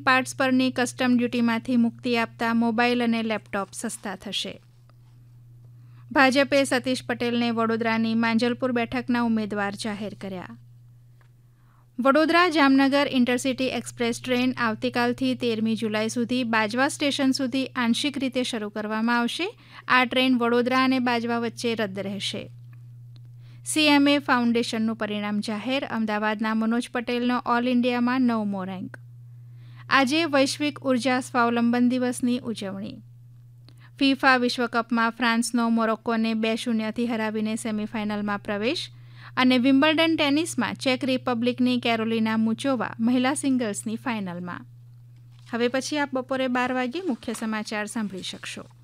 Parts પરની custom ડ્યુટીમાંથી મુક્તિ આપતા મોબાઈલ અને લેપટોપ સસ્તા થશે. ભાજપે સતીશ પટેલને વડોદરાની માંજલપુર બેઠકના ઉમેદવાર જાહેર કર્યા. Vadodara Jamnagar intercity express train આવતીકાલથી 13મી જુલાઈ સુધી બાજવા સ્ટેશન સુધી આંશિક રીતે શરૂ કરવામાં આવશે. આ ટ્રેન વડોદરા અને બાજવા વચ્ચે રદ રહેશે. CMA ફાઉન્ડેશનનું પરિણામ જાહેર. અમદાવાદના મનોજ પટેલનો ઓલ ઇન્ડિયામાં 9મો રેન્ક. આજે વૈશ્વિક ઉર્જા સ્વાવલંબન દિવસની ઉજવણી. ફિફા વિશ્વકપમાં ફ્રાન્સનો મોરોક્કોને 2-0થી હરાવીને સેમીફાઇનલમાં પ્રવેશ અને વિમ્બલ્ડન ટેનિસમાં ચેક રિપબ્લિકની કેરોલિના મુચોવા મહિલા સિંગલ્સની ફાઇનલમાં. હવે પછી આપ બપોરે 12 વાગ્યે મુખ્ય સમાચાર સાંભળી શકશો.